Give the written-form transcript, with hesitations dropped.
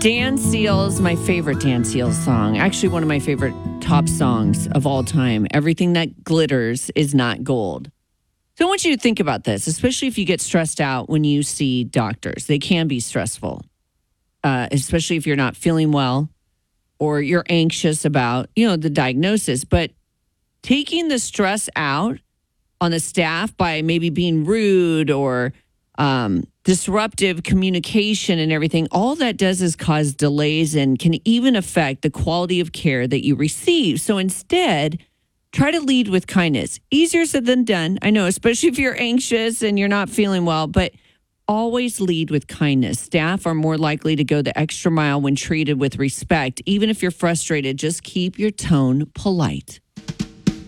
Dan Seals, my favorite Dan Seals song. Actually, one of my favorite top songs of all time. Everything that glitters is not gold. So I want you to think about this, especially if you get stressed out when you see doctors. They can be stressful, especially if you're not feeling well or you're anxious about, the diagnosis. But taking the stress out on the staff by maybe being rude or disruptive communication and everything, all that does is cause delays and can even affect the quality of care that you receive. So instead, try to lead with kindness. Easier said than done, I know, especially if you're anxious and you're not feeling well, but always lead with kindness. Staff are more likely to go the extra mile when treated with respect. Even if you're frustrated, just keep your tone polite.